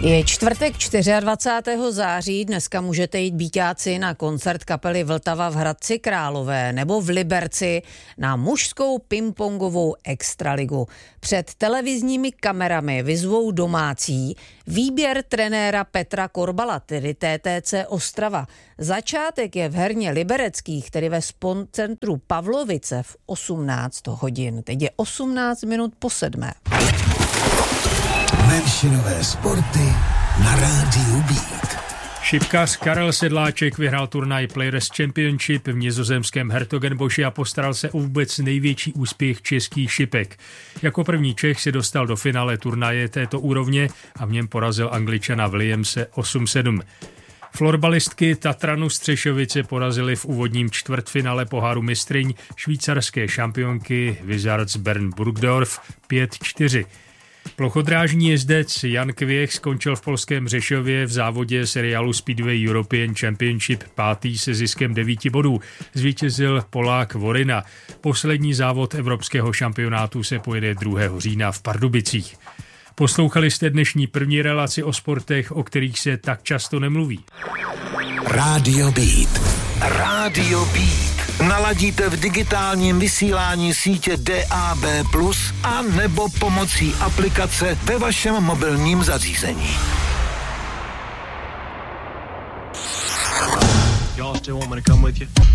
Je čtvrtek 24. září, dneska můžete jít býťáci na koncert kapely Vltava v Hradci Králové nebo v Liberci na mužskou pingpongovou extraligu. Před televizními kamerami vyzvou domácí výběr trenéra Petra Korbala, tedy TTC Ostrava. Začátek je v herně Libereckých, tedy ve SponCentru Pavlovice v 18 hodin. Teď je 18 minut po 7. Menšinové sporty na rádiu Beat. Šipkař Karel Sedláček vyhrál turnaj Players Championship v nizozemském Hertogenboši a postaral se o vůbec největší úspěch českých šipek. Jako první Čech se dostal do finále turnaje této úrovně a v něm porazil Angličana Williamse 8-7. Florbalistky Tatranu Střešovice porazili v úvodním čtvrtfinále poháru mistryň švýcarské šampionky Wizards Bern Burgdorf 5-4. Plochodrážní jezdec Jan Kvěch skončil v polském Řešově v závodě seriálu Speedway European Championship 5. se ziskem 9 bodů. Zvítězil Polák Vorina. Poslední závod evropského šampionátu se pojede 2. října v Pardubicích. Poslouchali jste dnešní první relaci o sportech, o kterých se tak často nemluví. Radio Beat. Radio Beat. Naladíte v digitálním vysílání sítě DAB+, a nebo pomocí aplikace ve vašem mobilním zařízení. Y'all still want me to come with you?